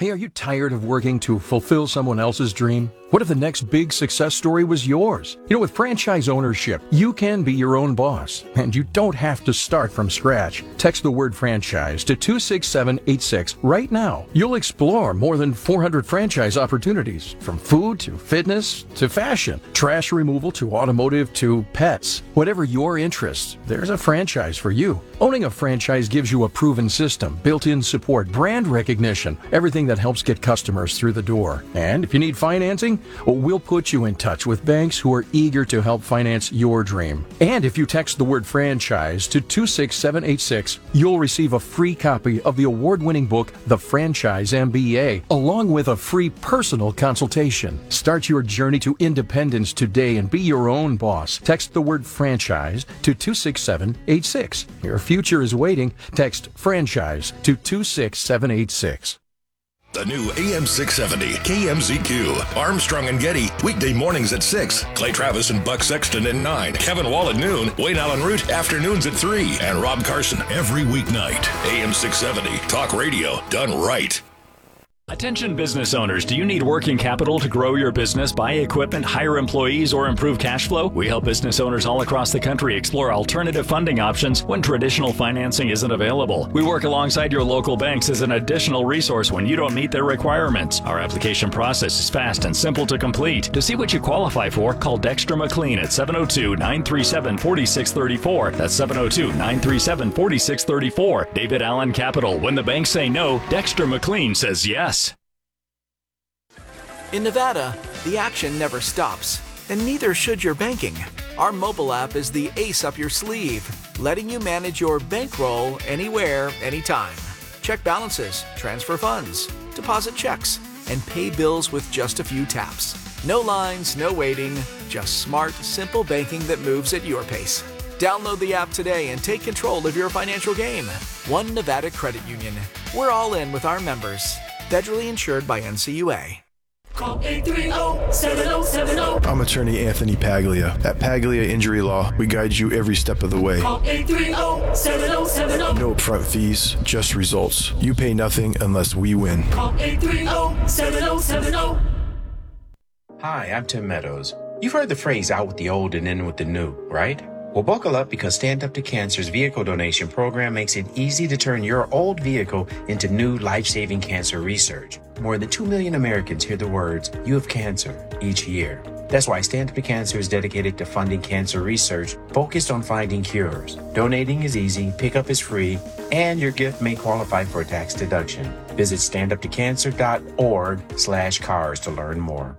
Hey, are you tired of working to fulfill someone else's dream? What if the next big success story was yours? You know, with franchise ownership, you can be your own boss, and you don't have to start from scratch. Text the word franchise to 26786 right now. You'll explore more than 400 franchise opportunities, from food to fitness to fashion, trash removal to automotive to pets. Whatever your interests, there's a franchise for you. Owning a franchise gives you a proven system, built-in support, brand recognition, everything that helps get customers through the door. And if you need financing, well, we'll put you in touch with banks who are eager to help finance your dream. And if you text the word franchise to 26786, you'll receive a free copy of the award-winning book, The Franchise MBA, along with a free personal consultation. Start your journey to independence today and be your own boss. Text the word franchise to 26786. Your future is waiting. Text franchise to 26786. The new AM 670 KMZQ. Armstrong and Getty, weekday mornings at 6. Clay Travis and Buck Sexton at 9. Kevin Wall at noon. Wayne Allen Root, afternoons at 3. And Rob Carson every weeknight. AM 670, talk radio done right. Attention business owners, do you need working capital to grow your business, buy equipment, hire employees, or improve cash flow? We help business owners all across the country explore alternative funding options when traditional financing isn't available. We work alongside your local banks as an additional resource when you don't meet their requirements. Our application process is fast and simple to complete. To see what you qualify for, call Dexter McLean at 702-937-4634. That's 702-937-4634. David Allen Capital. When the banks say no, Dexter McLean says yes. In Nevada, the action never stops, and neither should your banking. Our mobile app is the ace up your sleeve, letting you manage your bankroll anywhere, anytime. Check balances, transfer funds, deposit checks, and pay bills with just a few taps. No lines, no waiting, just smart, simple banking that moves at your pace. Download the app today and take control of your financial game. One Nevada Credit Union. We're all in with our members. Federally insured by NCUA. Call 830-7070. I'm attorney Anthony Paglia. At Paglia Injury Law, we guide you every step of the way. Call 830-7070. No upfront fees, just results. You pay nothing unless we win. Call 830-7070. Hi, I'm Tim Meadows. You've heard the phrase out with the old and in with the new, right? Well, buckle up because Stand Up to Cancer's vehicle donation program makes it easy to turn your old vehicle into new life-saving cancer research. More than 2 million Americans hear the words, "You have cancer," each year. That's why Stand Up to Cancer is dedicated to funding cancer research focused on finding cures. Donating is easy, pickup is free, and your gift may qualify for a tax deduction. Visit standuptocancer.org/cars to learn more.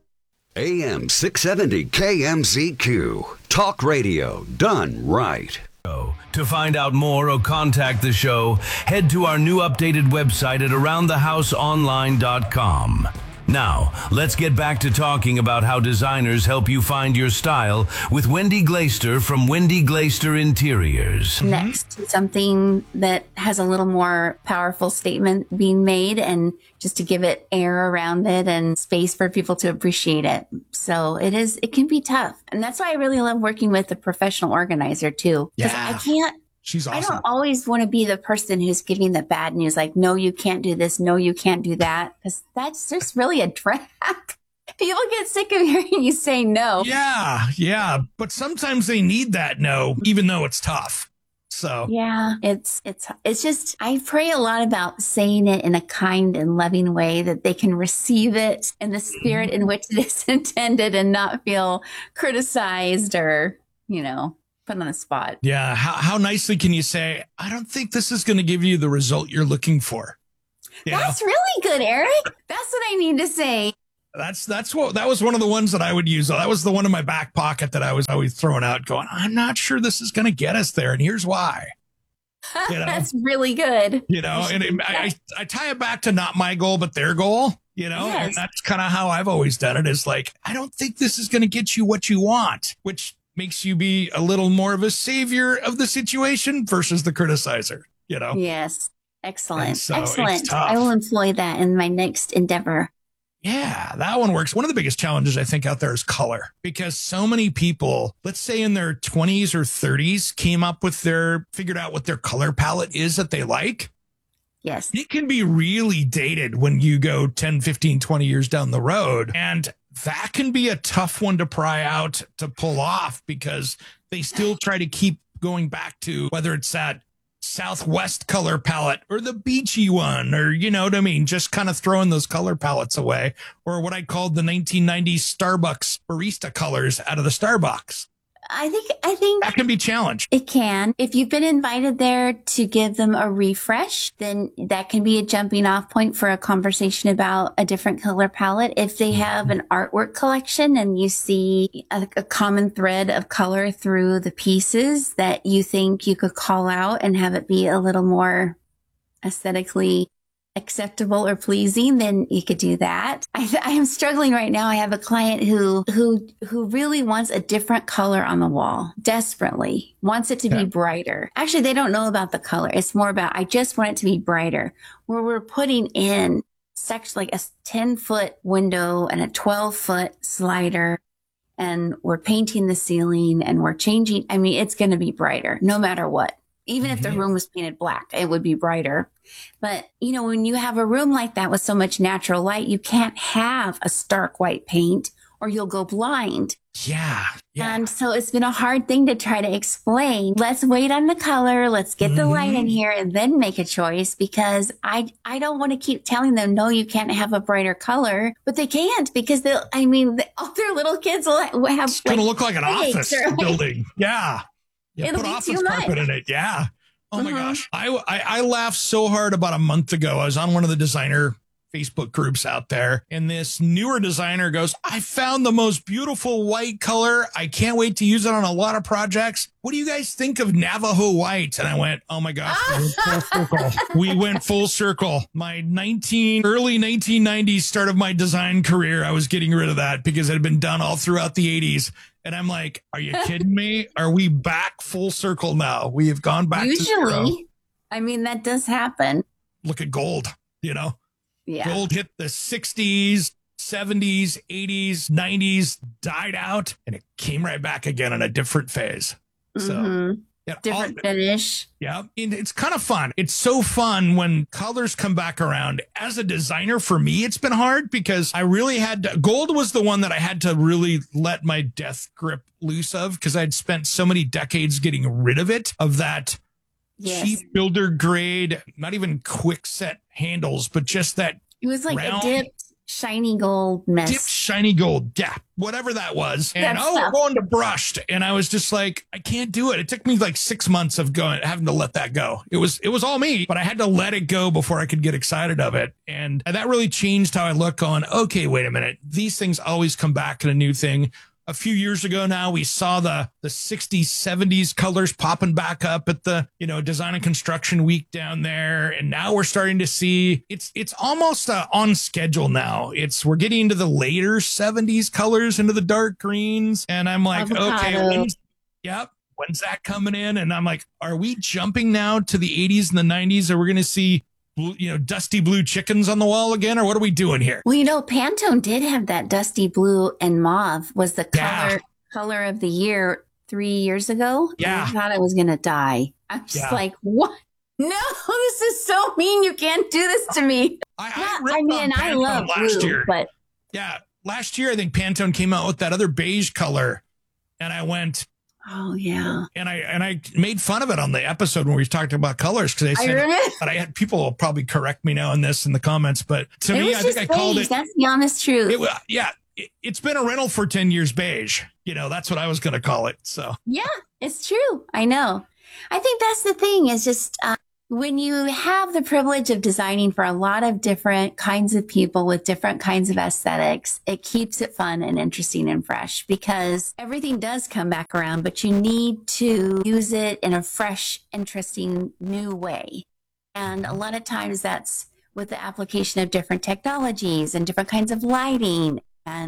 AM 670 KMZQ. Talk radio done right. To find out more or contact the show, head to our new updated website at AroundTheHouseOnline.com. Now, let's get back to talking about how designers help you find your style with Wendy Glaister from Wendy Glaister Interiors. Next, something that has a little more powerful statement being made, and just to give it air around it and space for people to appreciate it. So it can be tough. And that's why I really love working with a professional organizer too. Yeah. She's awesome. I don't always want to be the person who's giving the bad news, like, no, you can't do this. No, you can't do that. Because that's just really a drag. People get sick of hearing you say no. Yeah. But sometimes they need that no, even though it's tough. So yeah, it's just, I pray a lot about saying it in a kind and loving way that they can receive it in the spirit in which it is intended and not feel criticized or, put on the spot. Yeah. How nicely can you say, I don't think this is going to give you the result you're looking for? That's really good, Eric. That's what I need to say. That was one of the ones that I would use. That was the one in my back pocket that I was always throwing out going, I'm not sure this is going to get us there. And here's why. That's really good. And I tie it back to not my goal, but their goal, Yes. And that's kind of how I've always done it, is like, I don't think this is going to get you what you want, which makes you be a little more of a savior of the situation versus the criticizer, Yes. Excellent. So excellent. I will employ that in my next endeavor. Yeah, that one works. One of the biggest challenges I think out there is color, because so many people, let's say in their 20s or 30s, figured out what their color palette is that they like. Yes. It can be really dated when you go 10, 15, 20 years down the road. And that can be a tough one to pry out to pull off because they still try to keep going back to whether it's that Southwest color palette or the beachy one, or you know what I mean, just kind of throwing those color palettes away, or what I called the 1990s Starbucks barista colors out of the Starbucks. I think that can be challenged. It can. If you've been invited there to give them a refresh, then that can be a jumping off point for a conversation about a different color palette. If they have an artwork collection and you see a common thread of color through the pieces that you think you could call out and have it be a little more aesthetically acceptable or pleasing, then you could do that. I am struggling right now. I have a client who really wants a different color on the wall, desperately wants it to be brighter. Actually, they don't know about the color. It's more about, I just want it to be brighter, where we're putting in like a 10-foot window and a 12-foot slider, and we're painting the ceiling and we're changing. I mean, it's going to be brighter no matter what. Even if the room was painted black, it would be brighter. But, you know, when you have a room like that with so much natural light, you can't have a stark white paint or you'll go blind. Yeah. And so it's been a hard thing to try to explain. Let's wait on the color. Let's get the light in here and then make a choice, because I don't want to keep telling them, no, you can't have a brighter color, but they can't, because all their little kids will have. It's going to look like an office building. Yeah. Yeah, it'll put be office too carpet much. in it. Yeah. Oh my gosh. I laughed so hard about a month ago. I was on one of the designer Facebook groups out there, and this newer designer goes, I found the most beautiful white color. I can't wait to use it on a lot of projects. What do you guys think of Navajo white? And I went, oh my gosh, we went full circle. My early 1990s start of my design career, I was getting rid of that because it had been done all throughout the 80s. And I'm like, are you kidding me? Are we back full circle now? We have gone back to zero. I mean, that does happen. Look at gold, you know? Yeah. Gold hit the 60s, 70s, 80s, 90s, died out, and it came right back again in a different phase. So different finish. Yeah. And it's kind of fun. It's so fun when colors come back around. As a designer, for me, it's been hard because I really gold was the one that I had to really let my death grip loose of, because I'd spent so many decades getting rid of it, of that cheap builder grade, not even quick set handles, but just that. It was like round, a dipped shiny gold mess. Dipped shiny gold. Yeah. Whatever that was. And we're going to brushed. And I was just like, I can't do it. It took me like 6 months of having to let that go. It was all me, but I had to let it go before I could get excited of it. And that really changed how I look on, okay, wait a minute. These things always come back in a new thing. A few years ago now, we saw the 60s, 70s colors popping back up at the, Design and Construction Week down there. And now we're starting to see it's almost on schedule now. We're getting into the later 70s colors, into the dark greens. And I'm like, okay, when's that coming in? And I'm like, are we jumping now to the 80s and the 90s? Are we going to see dusty blue chickens on the wall again, or what are we doing here? Well, Pantone did have that dusty blue and mauve was the color of the year 3 years ago. Yeah. I thought I was going to die. I'm just like, what? No, this is so mean. You can't do this to me. I love last blue, year. But last year, I think Pantone came out with that other beige color, and I went, oh yeah. And I made fun of it on the episode when we talked about colors, because I said that I had people will probably correct me now on this in the comments, but to me, I think I called it. That's the honest truth. It's been a rental for 10 years beige. That's what I was going to call it. So yeah, it's true. I know. I think that's the thing is just when you have the privilege of designing for a lot of different kinds of people with different kinds of aesthetics, it keeps it fun and interesting and fresh, because everything does come back around, but you need to use it in a fresh, interesting, new way. And a lot of times that's with the application of different technologies and different kinds of lighting and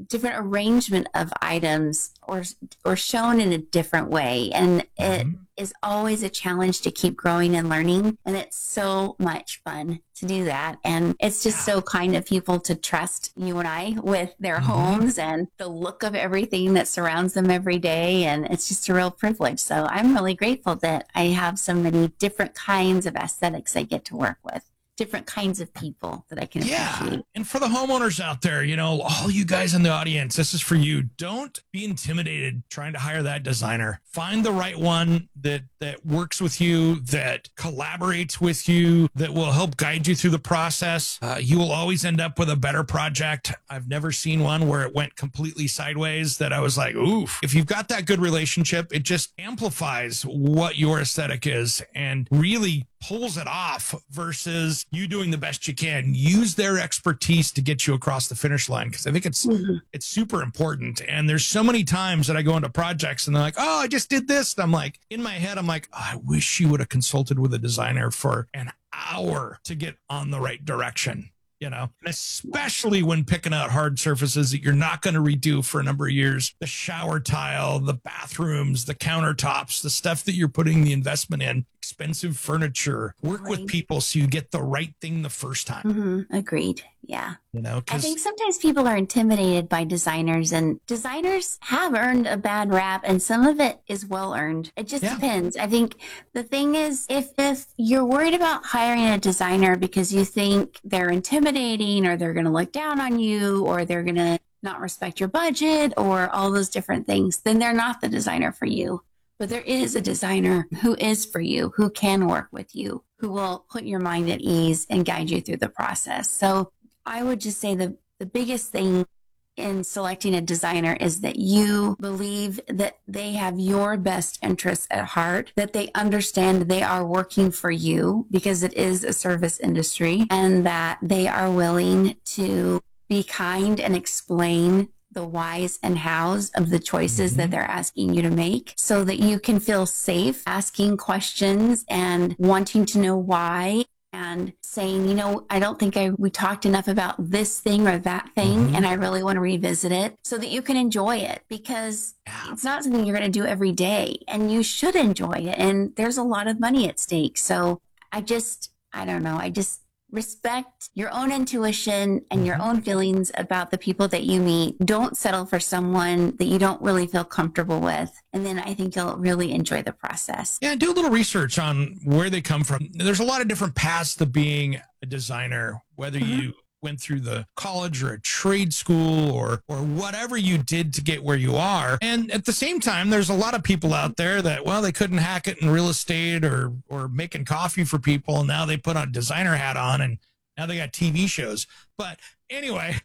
different arrangement of items or shown in a different way. And it is always a challenge to keep growing and learning. And it's so much fun to do that. And it's just so kind of people to trust you and I with their homes and the look of everything that surrounds them every day. And it's just a real privilege. So I'm really grateful that I have so many different kinds of aesthetics I get to work with. Different kinds of people that I can appreciate. And for the homeowners out there, you know, all you guys in the audience, this is for you. Don't be intimidated trying to hire that designer. Find the right one that works with you, that collaborates with you, that will help guide you through the process. You will always end up with a better project. I've never seen one where it went completely sideways that I was like, oof. If you've got that good relationship, it just amplifies what your aesthetic is and really pulls it off versus you doing the best you can. Use their expertise to get you across the finish line, because I think it's super important. And there's so many times that I go into projects and they're like, oh, I just did this. And I'm like, in my head, I'm like, oh, I wish you would have consulted with a designer for an hour to get on the right direction. You know, and especially when picking out hard surfaces that you're not going to redo for a number of years, the shower tile, the bathrooms, the countertops, the stuff that you're putting the investment in, expensive furniture, work with people so you get the right thing the first time. Agreed. Yeah. You know, I think sometimes people are intimidated by designers, and designers have earned a bad rap, and some of it is well earned. It just depends. I think the thing is, if you're worried about hiring a designer because you think they're intimidating or they're going to look down on you or they're going to not respect your budget or all those different things, then they're not the designer for you. But there is a designer who is for you, who can work with you, who will put your mind at ease and guide you through the process. So I would just say the biggest thing in selecting a designer is that you believe that they have your best interests at heart, that they understand they are working for you because it is a service industry, and that they are willing to be kind and explain the whys and hows of the choices that they're asking you to make, so that you can feel safe asking questions and wanting to know why, and saying, you know, I don't think we talked enough about this thing or that thing, and I really want to revisit it, so that you can enjoy it, because it's not something you're going to do every day, and you should enjoy it. And there's a lot of money at stake. So I don't know. I just respect your own intuition and your own feelings about the people that you meet. Don't settle for someone that you don't really feel comfortable with. And then I think you'll really enjoy the process. Yeah, do a little research on where they come from. There's a lot of different paths to being a designer, whether you went through the college or a trade school or whatever you did to get where you are. And at the same time, there's a lot of people out there that, well, they couldn't hack it in real estate or making coffee for people. And now they put a designer hat on and now they got TV shows. But anyway.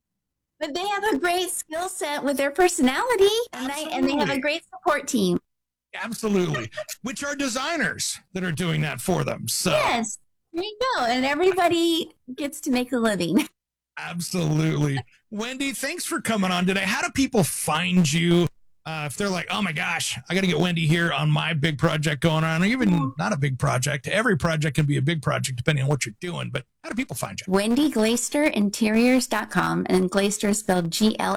But they have a great skill set with their personality, and they have a great support team. Absolutely. Which are designers that are doing that for them. So yes. There you go. And everybody gets to make a living. Absolutely. Wendy, thanks for coming on today. How do people find you? If they're like, oh my gosh, I got to get Wendy here on my big project going on, or even not a big project. Every project can be a big project depending on what you're doing. But how do people find you? WendyGlaister.interiors.com, and Glaister is spelled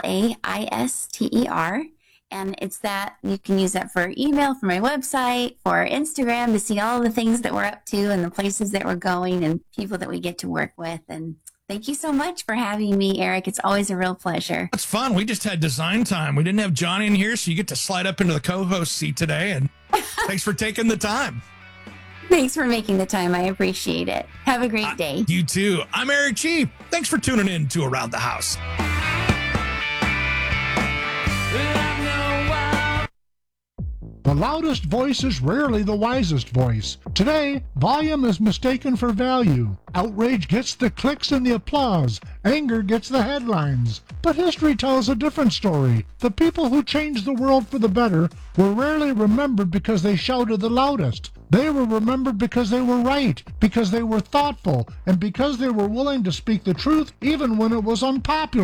Glaister. And it's that you can use that for email, for my website, for Instagram, to see all the things that we're up to and the places that we're going and people that we get to work with. And thank you so much for having me, Eric. It's always a real pleasure. It's fun. We just had design time. We didn't have Johnny in here, so you get to slide up into the co-host seat today. And thanks for taking the time. Thanks for making the time. I appreciate it. Have a great day. You too. I'm Eric G. Thanks for tuning in to Around the House. The loudest voice is rarely the wisest voice. Today, volume is mistaken for value. Outrage gets the clicks and the applause. Anger gets the headlines. But history tells a different story. The people who changed the world for the better were rarely remembered because they shouted the loudest. They were remembered because they were right, because they were thoughtful, and because they were willing to speak the truth even when it was unpopular.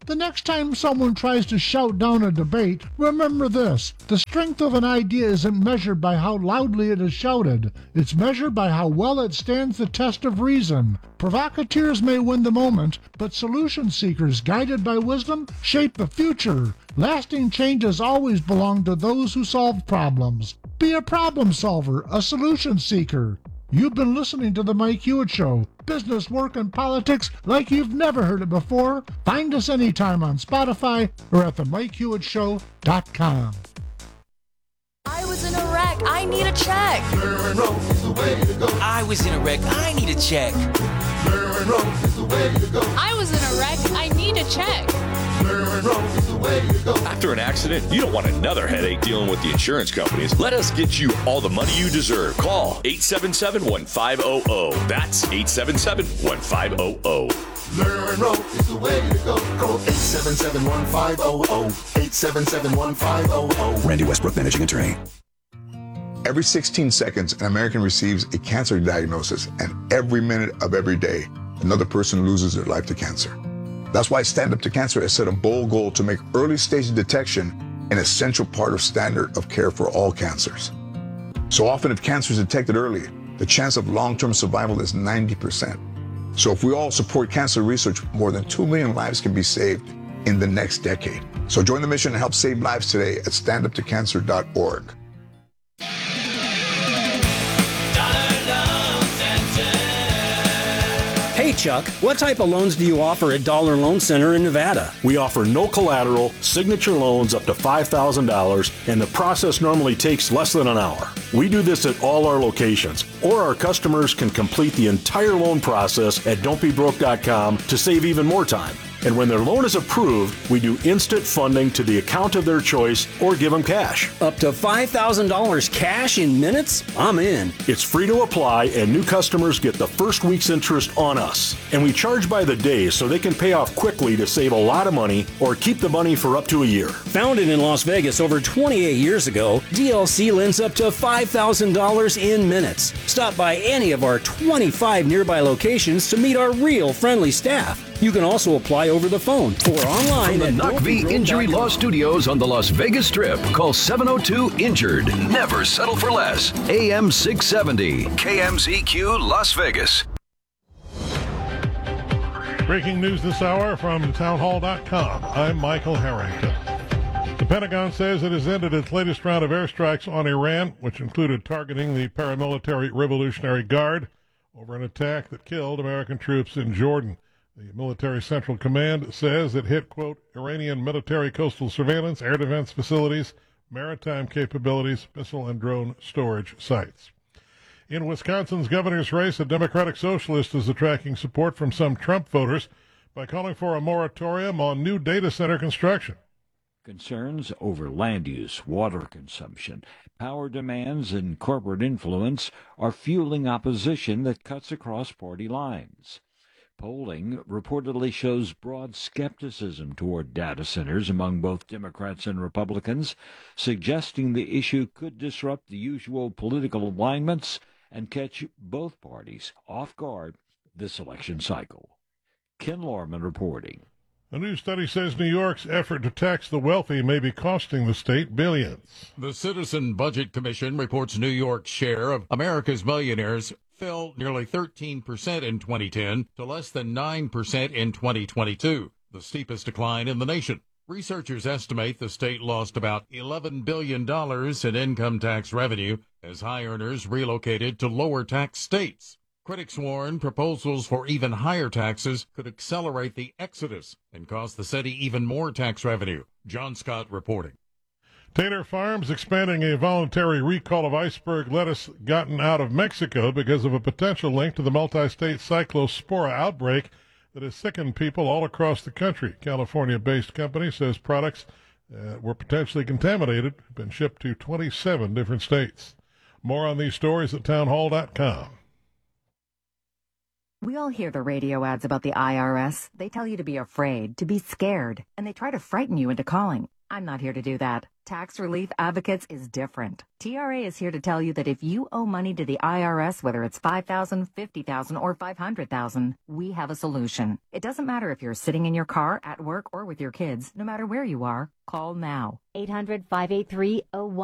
The next time someone tries to shout down a debate, remember this. The strength of an idea isn't measured by how loudly it is shouted. It's measured by how well it stands the test of reason. Provocateurs may win the moment, but solution seekers guided by wisdom shape the future. Lasting changes always belong to those who solve problems. Be a problem solver, a solution seeker. You've been listening to The Mike Hewitt Show. Business, work, and politics like you've never heard it before. Find us anytime on Spotify or at themikehewittshow.com. I was in a wreck. I need a check. Road is the way to go. I was in a wreck. I need a check. Road is the way to go. I was in a wreck. I need a check. Road is the way to go. After an accident, you don't want another headache dealing with the insurance companies. Let us get you all the money you deserve. Call 877-1500. That's 877-1500. Learn Road is the way to go. Call 877-1500. 877-1500. Randy Westbrook, managing attorney. Every 16 seconds, an American receives a cancer diagnosis, and every minute of every day, another person loses their life to cancer. That's why Stand Up to Cancer has set a bold goal to make early stage detection an essential part of standard of care for all cancers. So often, if cancer is detected early, the chance of long-term survival is 90%. So if we all support cancer research, more than 2 million lives can be saved in the next decade. So join the mission and help save lives today at standuptocancer.org. Hey Chuck, what type of loans do you offer at Dollar Loan Center in Nevada? We offer no collateral, signature loans up to $5,000, and the process normally takes less than an hour. We do this at all our locations, or our customers can complete the entire loan process at don'tbebroke.com to save even more time. And when their loan is approved, we do instant funding to the account of their choice or give them cash. Up to $5,000 cash in minutes? I'm in. It's free to apply, and new customers get the first week's interest on us. And we charge by the day so they can pay off quickly to save a lot of money or keep the money for up to a year. Founded in Las Vegas over 28 years ago, DLC lends up to $5,000 in minutes. Stop by any of our 25 nearby locations to meet our real friendly staff. You can also apply over the phone or online from the at NUCV Injury Law Studios on the Las Vegas Strip. Call 702-INJURED. Never settle for less. AM 670, KMZQ Las Vegas. Breaking news this hour from townhall.com. I'm Michael Harrington. The Pentagon says it has ended its latest round of airstrikes on Iran, which included targeting the paramilitary Revolutionary Guard over an attack that killed American troops in Jordan. The Military Central Command says it hit, quote, Iranian military coastal surveillance, air defense facilities, maritime capabilities, missile and drone storage sites. In Wisconsin's governor's race, a Democratic socialist is attracting support from some Trump voters by calling for a moratorium on new data center construction. Concerns over land use, water consumption, power demands, and corporate influence are fueling opposition that cuts across party lines. Polling reportedly shows broad skepticism toward data centers among both Democrats and Republicans, suggesting the issue could disrupt the usual political alignments and catch both parties off guard this election cycle. Ken Lorman reporting. A new study says New York's effort to tax the wealthy may be costing the state billions. The Citizen Budget Commission reports New York's share of America's millionaires fell nearly 13% in 2010 to less than 9% in 2022, the steepest decline in the nation. Researchers estimate the state lost about $11 billion in income tax revenue as high earners relocated to lower tax states. Critics warn proposals for even higher taxes could accelerate the exodus and cost the city even more tax revenue. John Scott reporting. Taylor Farms expanding a voluntary recall of iceberg lettuce gotten out of Mexico because of a potential link to the multi-state cyclospora outbreak that has sickened people all across the country. California-based company says products were potentially contaminated have been shipped to 27 different states. More on these stories at townhall.com. We all hear the radio ads about the IRS. They tell you to be afraid, to be scared, and they try to frighten you into calling. I'm not here to do that. Tax Relief Advocates is different. TRA is here to tell you that if you owe money to the IRS, whether it's $5,000, $50,000, or $500,000, we have a solution. It doesn't matter if you're sitting in your car, at work, or with your kids. No matter where you are, call now. 800-583-01.